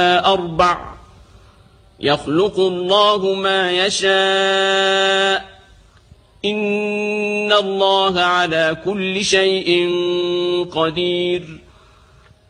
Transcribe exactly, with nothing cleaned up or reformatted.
أربع يخلق الله ما يشاء إن الله على كل شيء قدير